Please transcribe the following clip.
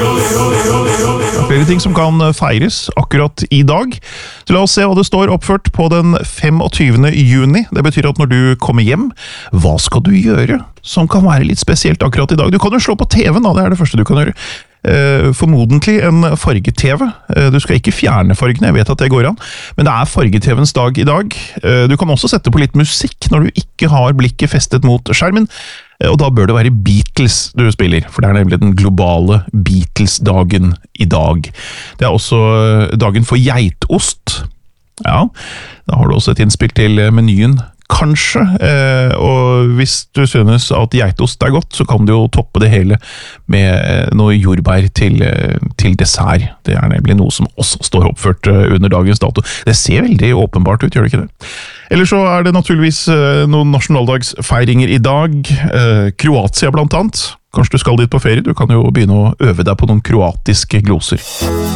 Flere ting som kan feires akkurat i dag. Så la oss se hva det står oppført på den 25. juni. Det betyr at når du kommer hjem, hva skal du gjøre som kan være litt spesielt akkurat i dag? Du kan jo slå på TV-en, da. Det er det første du kan gjøre. Formodentlig en farge-TV. Du skal ikke fjerne fargene, jeg vet at det går an, men det er farge-TVens dag i dag. Du kan også sette på litt musikk når du ikke har blikket festet mot skjermen, og da bør det være Beatles du spiller, for det er nemlig den globale Beatles-dagen i dag. Det er også dagen for geitost. Ja, da har du også et innspill til menyen, kanskje, og hvis du synes at geitost er godt, så kan du jo toppe det hele med noe jordbær til dessert. Det er nemlig noe som også står oppført under dagens dato. Det ser veldig åpenbart ut, gjør det ikke det? Ellers så er det naturligvis noen nasjonaldagsfeiringer i dag. Kroatia blant annet. Kanskje du skal dit på ferie? Du kan jo begynne å øve deg på noen kroatiske gloser.